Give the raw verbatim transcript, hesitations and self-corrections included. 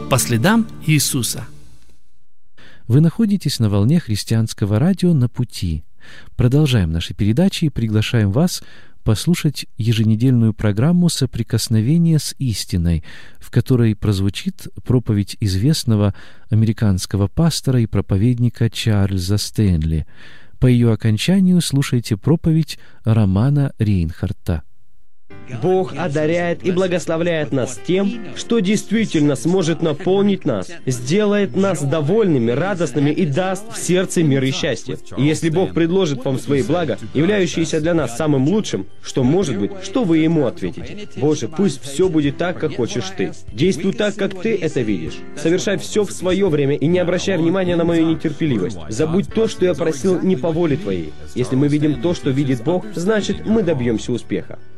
по следам Иисуса. Вы находитесь на волне христианского радио «На пути». Продолжаем наши передачи и приглашаем вас послушать еженедельную программу «Соприкосновение с истиной», в которой прозвучит проповедь известного американского пастора и проповедника Чарльза Стэнли. По ее окончанию слушайте проповедь Романа Рейнхарта. Бог одаряет и благословляет нас тем, что действительно сможет наполнить нас, сделает нас довольными, радостными и даст в сердце мир и счастье. И если Бог предложит вам свои блага, являющиеся для нас самым лучшим, что может быть, что вы Ему ответите? Боже, пусть все будет так, как хочешь Ты. Действуй так, как Ты это видишь. Совершай все в свое время и не обращай внимания на мою нетерпеливость. Забудь то, что я просил не по воле Твоей. Если мы видим то, что видит Бог, значит, мы добьемся успеха.